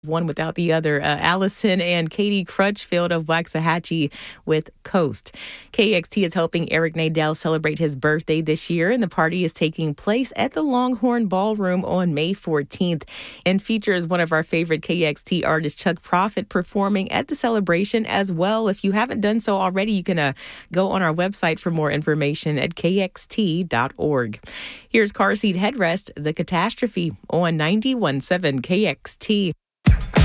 one without the other. Allison and Katie Crutchfield of Waxahachie with Coast. KXT is helping Eric Nadel celebrate his birthday this year, and the party is taking place at the Longhorn Ballroom on May 14th and features one of our favorite KXT artists, Chuck Prophet, performing at the celebration as well. If you haven't done so already, you can go on our website for more information at kxt.org. Here's Car Seat Headrest, The Catastrophe on 91.7 KXT.